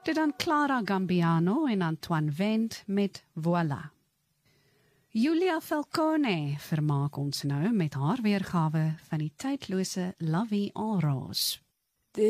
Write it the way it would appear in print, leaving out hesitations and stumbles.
Dit dan Clara Gambiano en Antoine Wendt met Voilà. Julia Falcone vermaak ons nou met haar weergawe van die tydlose La Vie en Rose.